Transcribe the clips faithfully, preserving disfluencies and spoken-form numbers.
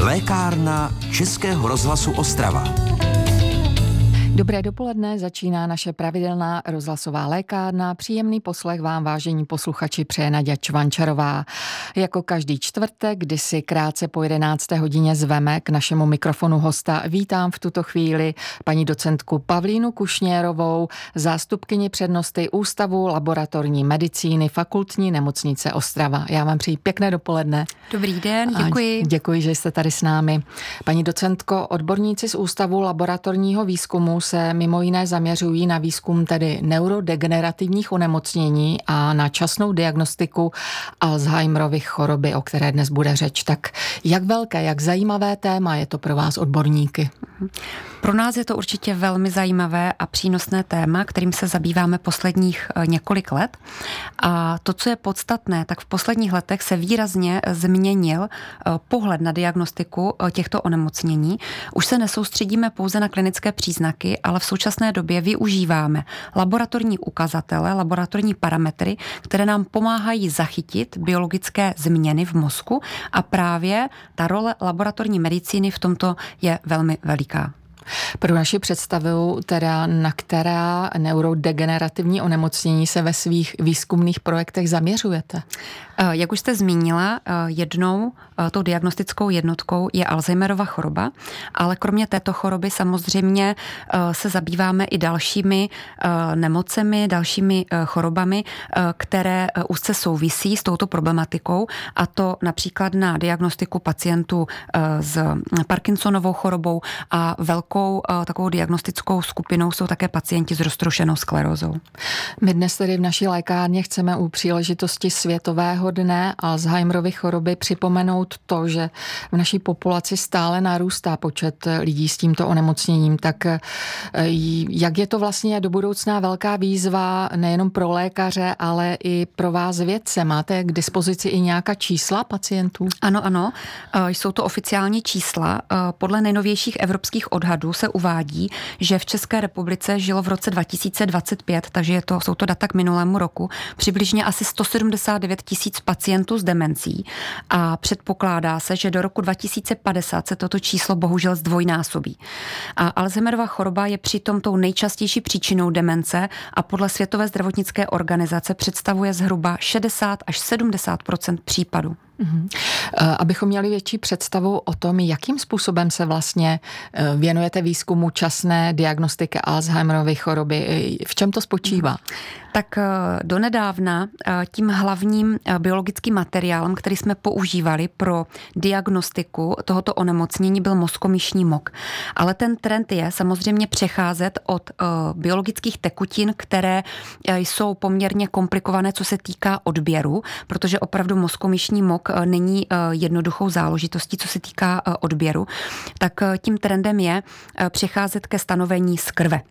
Lékárna Českého rozhlasu Ostrava. Dobré dopoledne, začíná naše pravidelná rozhlasová lékárna. Příjemný poslech vám, vážení posluchači, přeje Naďa Čvančarová. Jako každý čtvrtek, kdy si krátce po jedenácté hodině zveme k našemu mikrofonu hosta, vítám v tuto chvíli paní docentku Pavlínu Kušněrovou, zástupkyni přednosty Ústavu laboratorní medicíny Fakultní nemocnice Ostrava. Já vám přeji pěkné dopoledne. Dobrý den, děkuji. A děkuji, že jste tady s námi. Paní docentko, odborníci z Ústavu laboratorního výzkumu se mimo jiné zaměřují na výzkum tedy neurodegenerativních onemocnění a na časnou diagnostiku Alzheimerovy choroby, o které dnes bude řeč. Tak jak velké, jak zajímavé téma je to pro vás, odborníky? Pro nás je to určitě velmi zajímavé a přínosné téma, kterým se zabýváme posledních několik let. A to, co je podstatné, tak v posledních letech se výrazně změnil pohled na diagnostiku těchto onemocnění. Už se nesoustředíme pouze na klinické příznaky, ale v současné době využíváme laboratorní ukazatele, laboratorní parametry, které nám pomáhají zachytit biologické změny v mozku a právě ta role laboratorní medicíny v tomto je velmi veliká. Pro naši představu, teda na která neurodegenerativní onemocnění se ve svých výzkumných projektech zaměřujete? Jak už jste zmínila, jednou tou diagnostickou jednotkou je Alzheimerova choroba, ale kromě této choroby samozřejmě se zabýváme i dalšími nemocemi, dalšími chorobami, které úzce souvisí s touto problematikou, a to například na diagnostiku pacientů s Parkinsonovou chorobou, a velkou takovou diagnostickou skupinou jsou také pacienti s roztroušenou sklerózou. My dnes tedy v naší lékárně chceme u příležitosti Světového dne Alzheimerovy choroby připomenout to, že v naší populaci stále narůstá počet lidí s tímto onemocněním. Tak jak je to vlastně do budoucna velká výzva nejenom pro lékaře, ale i pro vás vědce? Máte k dispozici i nějaká čísla pacientů? Ano, ano. Jsou to oficiální čísla. Podle nejnovějších evropských odhadů se uvádí, že v České republice žilo v roce dva tisíce dvacet pět, takže je to, jsou to data k minulému roku, přibližně asi sto sedmdesát devět tisíc pacientů s demencí, a předpokládá se, že do roku dva tisíce padesát se toto číslo bohužel zdvojnásobí. A Alzheimerova choroba je přitom tou nejčastější příčinou demence a podle Světové zdravotnické organizace představuje zhruba šedesát až sedmdesát procent případů. Uhum. Abychom měli větší představu o tom, jakým způsobem se vlastně věnujete výzkumu časné diagnostiky Alzheimerovy choroby, v čem to spočívá? Tak donedávna tím hlavním biologickým materiálem, který jsme používali pro diagnostiku tohoto onemocnění, byl mozkomyšní mok. Ale ten trend je samozřejmě přecházet od biologických tekutin, které jsou poměrně komplikované, co se týká odběru, protože opravdu mozkomyšní mok není jednoduchou záležitostí, co se týká odběru. Tak tím trendem je přecházet ke stanovení z krve.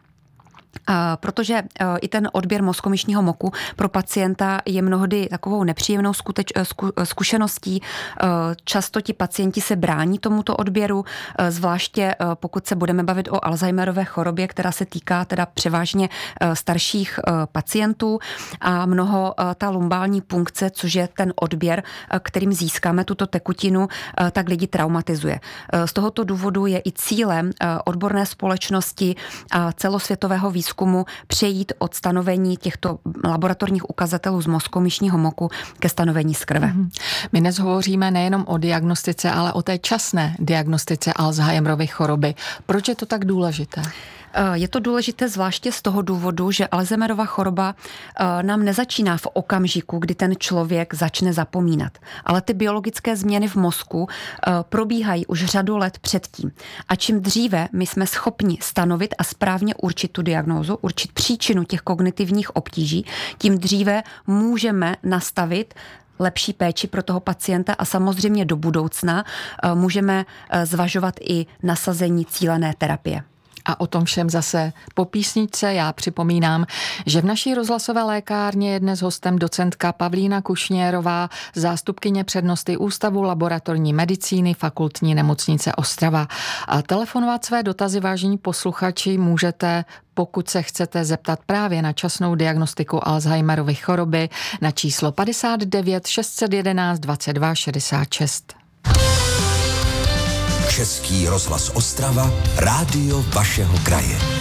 Protože i ten odběr mozkomyšního moku pro pacienta je mnohdy takovou nepříjemnou skuteč, zku, zkušeností. Často ti pacienti se brání tomuto odběru, zvláště pokud se budeme bavit o Alzheimerové chorobě, která se týká teda převážně starších pacientů, a mnoho ta lumbální punkce, což je ten odběr, kterým získáme tuto tekutinu, tak lidi traumatizuje. Z tohoto důvodu je i cílem odborné společnosti a celosvětového výzkumu přejít od stanovení těchto laboratorních ukazatelů z mozkomyšního moku ke stanovení z krve. My dnes hovoříme nejenom o diagnostice, ale o té časné diagnostice Alzheimerovy choroby. Proč je to tak důležité? Je to důležité zvláště z toho důvodu, že Alzheimerova choroba nám nezačíná v okamžiku, kdy ten člověk začne zapomínat. Ale ty biologické změny v mozku probíhají už řadu let předtím. A čím dříve my jsme schopni stanovit a správně určit tu diagnózu, určit příčinu těch kognitivních obtíží, tím dříve můžeme nastavit lepší péči pro toho pacienta a samozřejmě do budoucna můžeme zvažovat i nasazení cílené terapie. A o tom všem zase po písničce. Já připomínám, že v naší rozhlasové lékárně je dnes hostem docentka Pavlína Kušněrová, zástupkyně přednosty Ústavu laboratorní medicíny Fakultní nemocnice Ostrava. A telefonovat své dotazy, vážení posluchači, můžete, pokud se chcete zeptat právě na časnou diagnostiku Alzheimerovy choroby, na číslo padesát devět šest set jedenáct dvacet dva šedesát šest. Český rozhlas Ostrava, rádio vašeho kraje.